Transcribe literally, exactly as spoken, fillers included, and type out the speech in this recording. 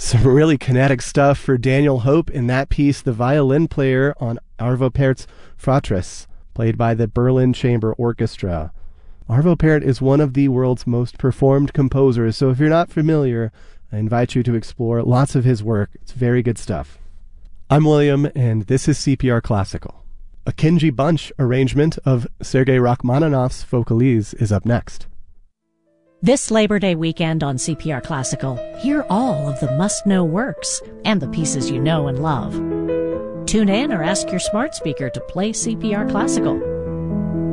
Some really kinetic stuff for Daniel Hope in that piece, the violin player on Arvo Pärt's Fratres, played by the Berlin Chamber Orchestra. Arvo Pärt is one of the world's most performed composers, so if you're not familiar, I invite you to explore lots of his work. It's very good stuff. I'm William, and this is C P R Classical. A Kenji Bunch arrangement of Sergei Rachmaninoff's Focalise is up next. This Labor Day weekend on C P R Classical, hear all of the must-know works and the pieces you know and love. Tune in or ask your smart speaker to play C P R Classical.